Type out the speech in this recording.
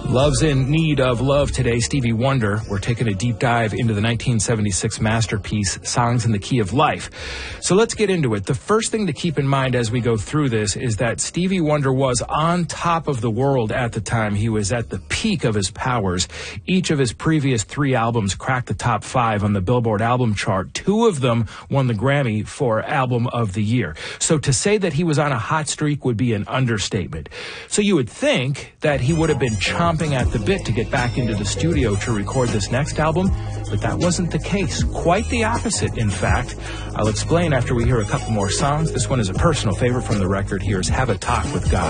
Love's in need of love today. Stevie Wonder. We're taking a deep dive into the 1976 masterpiece, Songs in the Key of Life. So let's get into it. The first thing to keep in mind as we go through this is that Stevie Wonder was on top of the world at the time. He was at the peak of his powers. Each of his previous 3 albums cracked the top 5 on the Billboard album chart. 2 of them won the Grammy for Album of the Year. So to say that he was on a hot streak would be an understatement. So you would think that he would have been chomping at the bit to get back into the studio to record this next album, but that wasn't the case. Quite the opposite, in fact. I'll explain after we hear a couple more songs. This one is a personal favorite from the record. Here's Have a Talk with God.